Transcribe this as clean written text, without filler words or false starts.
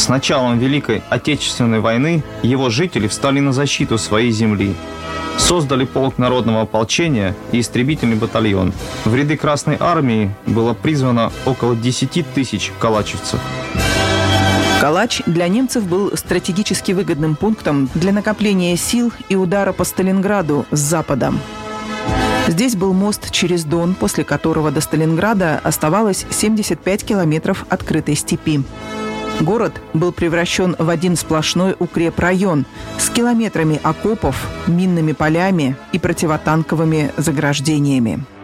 С началом Великой Отечественной войны его жители встали на защиту своей земли. Создали полк народного ополчения и истребительный батальон. В ряды Красной Армии было призвано около 10 тысяч калачевцев. Калач для немцев был стратегически выгодным пунктом для накопления сил и удара по Сталинграду с запада. Здесь был мост через Дон, после которого до Сталинграда оставалось 75 километров открытой степи. Город был превращен в один сплошной укрепрайон с километрами окопов, минными полями и противотанковыми заграждениями.